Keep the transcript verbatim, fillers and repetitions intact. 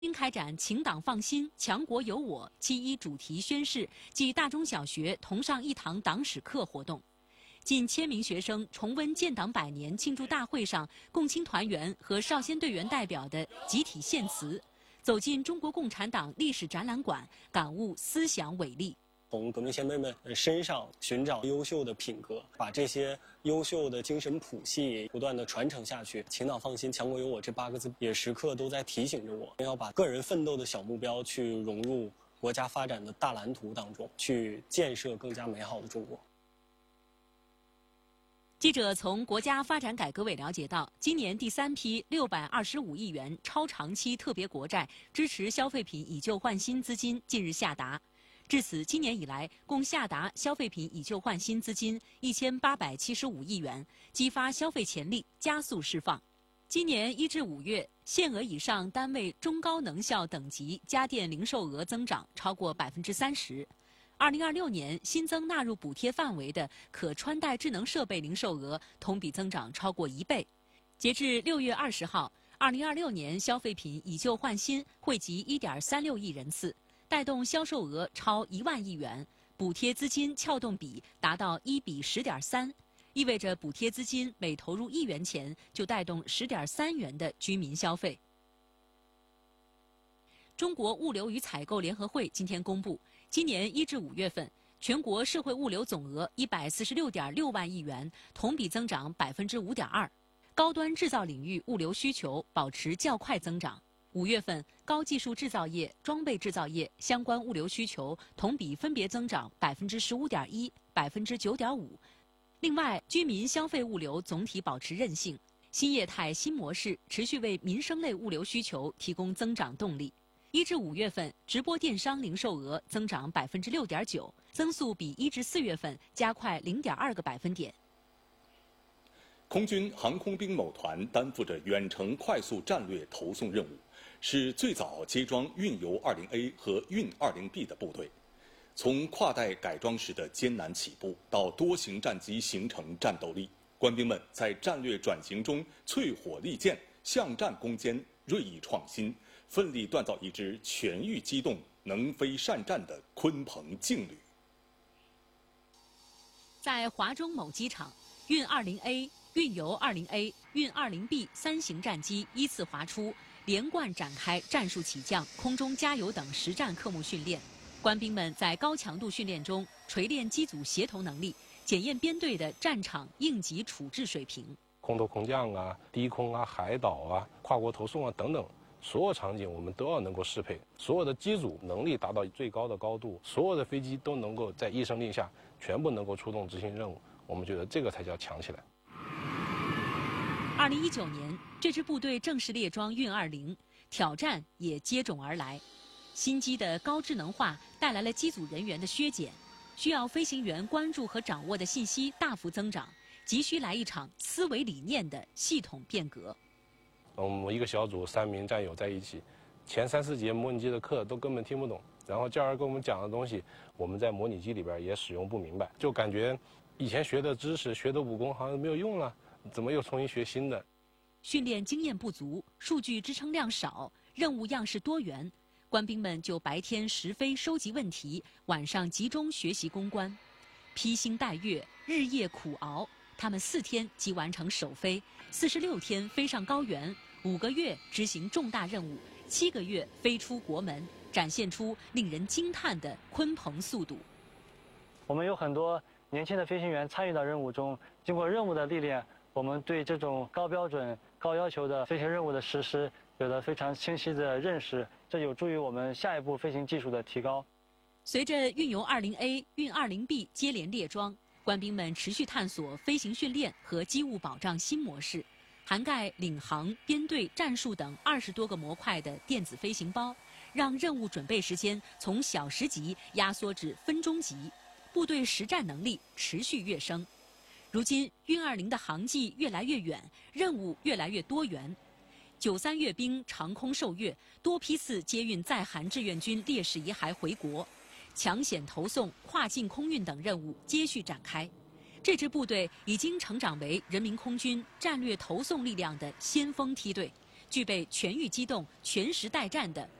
应开展“请党放心，强国有我”七一主题宣誓暨大中小学同上一堂党史课活动。近千名学生重温建党百年庆祝大会上共青团员和少先队员代表的集体献词，走进中国共产党历史展览馆，感悟思想伟力。 从革命先辈们身上寻找优秀的品格，把这些优秀的精神谱系不断的传承下去。请党放心，强国有我这八个字也时刻都在提醒着我，要把个人奋斗的小目标去融入国家发展的大蓝图当中，去建设更加美好的中国。 记者从国家发展改革委了解到，今年第三批六百二十五亿元超长期特别国债支持消费品以旧换新资金近日下达。至此，今年以来共下达消费品以旧换新资金一千八百七十五亿元，激发消费潜力，加速释放。今年一至五月，限额以上单位中高能效等级家电零售额增长超过百分之三十。二零二六年新增纳入补贴范围的可穿戴智能设备零售额同比增长超过一倍。截至六月二十号，二零二六年消费品以旧换新惠及一点三六亿人次，带动销售额超一万亿元，补贴资金撬动比达到一比十点三，意味着补贴资金每投入一元钱就带动十点三元的居民消费。中国物流与采购联合会今天公布，今年一至五月份，全国社会物流总额一百四十六点六万亿元，同比增长百分之五点二。高端制造领域物流需求保持较快增长。五月份，高技术制造业、装备制造业相关物流需求同比分别增长百分之十五点一、百分之九点五。另外，居民消费物流总体保持韧性，新业态新模式持续为民生类物流需求提供增长动力。一至五月份，直播电商零售额增长百分之六点九，增速比一至四月份加快零点二个百分点。 空军航空兵某团担负着远程快速战略投送任务，是最早接装运油 二零 A 和运 二零 B 的部队。从跨代改装时的艰难起步，到多型战机形成战斗力，官兵们在战略转型中淬火利剑，巷战攻坚，锐意创新，奋力锻造一支全域机动、能飞善战的鲲鹏劲旅。 在华中某机场，运 二零 A、运油 二零 A、运 二零 B 三型战机依次滑出，连贯展开战术起降、空中加油等实战科目训练。官兵们在高强度训练中锤炼机组协同能力，检验编队的战场应急处置水平。 空投空降啊、低空啊、海岛啊、跨国投送啊等等，所有场景我们都要能够适配，所有的机组能力达到最高的高度，所有的飞机都能够在一声令下全部能够出动执行任务。我们觉得这个才叫强起来。 二零一九年，这支部队正式列装运二零，挑战也接踵而来。新机的高智能化带来了机组人员的削减，需要飞行员关注和掌握的信息大幅增长，急需来一场思维理念的系统变革。 我们一个小组三名战友在一起，前三四节模拟机的课都根本听不懂，然后教员跟我们讲的东西，我们在模拟机里边也使用不明白，就感觉以前学的知识、学的武功好像没有用了，怎么又重新学新的？ 训练经验不足，数据支撑量少，任务样式多元，官兵们就白天实飞收集问题，晚上集中学习攻关，披星戴月，日夜苦熬。他们四天即完成首飞，四十六天飞上高原，五个月执行重大任务，七个月飞出国门，展现出令人惊叹的鲲鹏速度。 我们有很多年轻的飞行员参与到任务中，经过任务的历练，我们对这种高标准、高要求的飞行任务的实施有了非常清晰的认识，这有助于我们下一步飞行技术的提高。 随着运油 二零 A、运 二零 B 接连列装，官兵们持续探索飞行训练和机务保障新模式，涵盖领航、编队、战术等二十多个模块的电子飞行包，让任务准备时间从小时级压缩至分钟级，部队实战能力持续跃升。如今，运二零的航迹越来越远，任务越来越多元。九三阅兵长空受阅，多批次接运在韩志愿军烈士遗骸回国，抢险投送、跨境空运等任务接续展开。这支部队已经成长为人民空军战略投送力量的先锋梯队， 具备全域机动、全时待战的